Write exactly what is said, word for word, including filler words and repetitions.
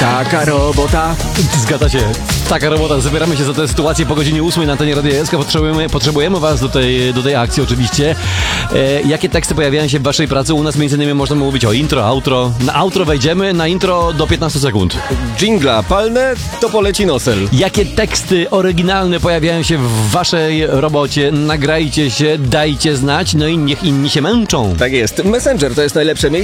Taka robota. Zgadza się. Taka robota. Zabieramy się za tę sytuację po godzinie ósmej na antenie Radia S K. Potrzebujemy, potrzebujemy was do tej, do tej akcji oczywiście. E, jakie teksty pojawiają się w waszej pracy? U nas między innymi można mówić o intro, outro. Na outro wejdziemy, na intro do piętnastu sekund. Dżingla palne, to poleci nosel. Jakie teksty oryginalne pojawiają się w waszej robocie? Nagrajcie się, dajcie znać, no i niech inni się męczą. Tak jest. Messenger to jest najlepsze miejsce.